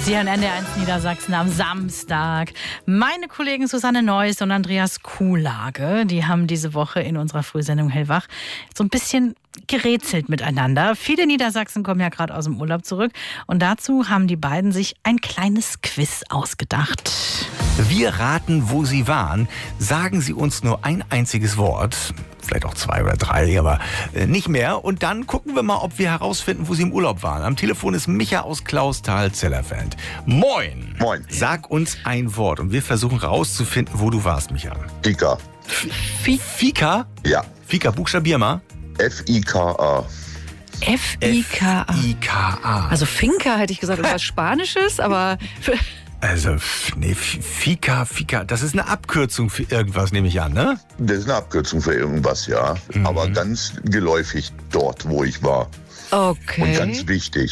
Sie hören NDR1 Niedersachsen am Samstag. Meine Kollegen Susanne Neuss und Andreas Kuhlage, die haben diese Woche in unserer Frühsendung Hellwach so ein bisschen gerätselt miteinander. Viele Niedersachsen kommen ja gerade aus dem Urlaub zurück und dazu haben die beiden sich ein kleines Quiz ausgedacht. Wir raten, wo Sie waren. Sagen Sie uns nur ein einziges Wort. Vielleicht auch 2 oder 3, aber nicht mehr. Und dann gucken wir mal, ob wir herausfinden, wo Sie im Urlaub waren. Am Telefon ist Micha aus Clausthal-Zellerfeld. Moin! Moin. Sag uns ein Wort und wir versuchen herauszufinden, wo du warst, Micha. Fika. Fika? Ja. Fika, buchstabier mal. F-I-K-A. F-I-K-A. F-I-K-A. Also Finca hätte ich gesagt, was Spanisches, aber... Also, nee, Fika, das ist eine Abkürzung für irgendwas, nehme ich an, ne? Das ist eine Abkürzung für irgendwas, ja. Aber ganz geläufig dort, wo ich war. Okay. Und ganz wichtig.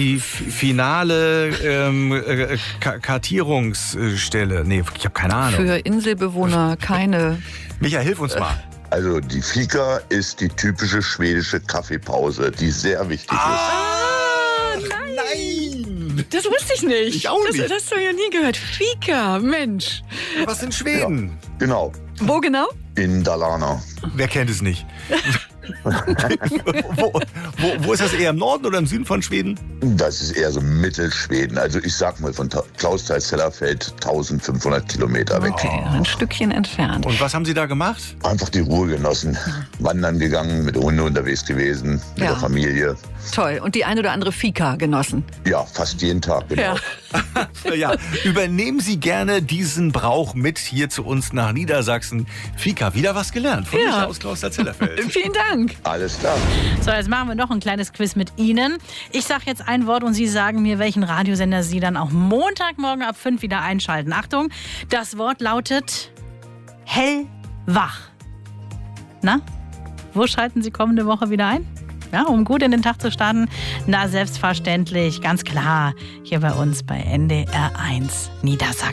Finale Kartierungsstelle. Nee, ich habe keine Ahnung. Für Inselbewohner keine... Micha, hilf uns mal. Also die Fika ist die typische schwedische Kaffeepause, die sehr wichtig ist. Nein! Das wusste ich nicht. Ich auch nicht. Das hast du ja nie gehört. Fika, Mensch. Was in Schweden? Genau. Wo genau? In Dalarna. Wer kennt es nicht? wo ist das, eher im Norden oder im Süden von Schweden? Das ist eher so Mittelschweden. Also ich sag mal von Clausthal-Zellerfeld 1500 Kilometer weg. Okay, ein Stückchen entfernt. Und was haben Sie da gemacht? Einfach die Ruhe genossen. Wandern gegangen, mit Hunden unterwegs gewesen, mit der Familie. Toll. Und die ein oder andere Fika genossen. Ja, fast jeden Tag, genau. Ja, übernehmen Sie gerne diesen Brauch mit hier zu uns nach Niedersachsen. Fika, wieder was gelernt von Micha aus Clausthal-Zellerfeld. Vielen Dank. Alles klar. So, jetzt machen wir noch ein kleines Quiz mit Ihnen. Ich sage jetzt ein Wort und Sie sagen mir, welchen Radiosender Sie dann auch Montagmorgen ab 5 wieder einschalten. Achtung, das Wort lautet hellwach. Na, wo schalten Sie kommende Woche wieder ein? Ja, um gut in den Tag zu starten? Na, selbstverständlich, ganz klar, hier bei uns bei NDR1 Niedersachsen.